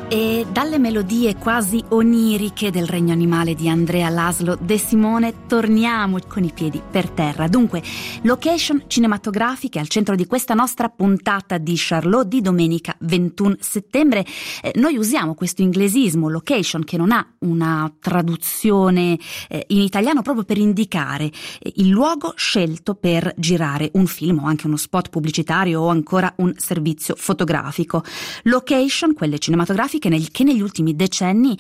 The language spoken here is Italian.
E dalle melodie quasi oniriche del Regno Animale di Andrea Laszlo De Simone torniamo con i piedi per terra. Dunque, location cinematografiche al centro di questa nostra puntata di Charlot di domenica 21 settembre. Noi usiamo questo inglesismo location che non ha una traduzione in italiano proprio per indicare il luogo scelto per girare un film o anche uno spot pubblicitario o ancora un servizio fotografico. Location, quelle cinematografiche che negli ultimi decenni